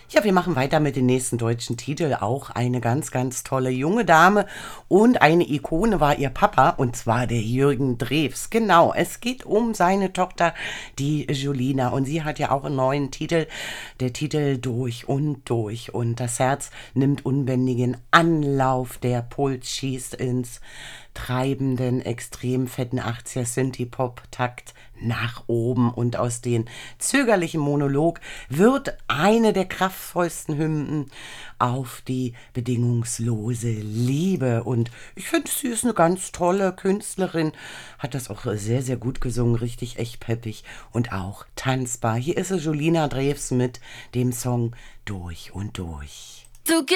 Ja, wir machen weiter mit dem nächsten deutschen Titel. Auch eine ganz, ganz tolle junge Dame und eine Ikone war ihr Papa, und zwar der Jürgen Drews. Genau, es geht um seine Tochter, die Julina, und sie hat ja auch einen neuen Titel, der Titel Durch und Durch. Und das Herz nimmt unbändigen Anlauf, der Puls schießt ins treibenden, extrem fetten 80er Synthie-Pop-Takt nach oben, und aus den zögerlichen Monolog wird eine der kraftvollsten Hymnen auf die bedingungslose Liebe. Und ich finde, sie ist eine ganz tolle Künstlerin, hat das auch sehr, sehr gut gesungen, richtig echt peppig und auch tanzbar. Hier ist es Julina Drews mit dem Song Durch und Durch. Du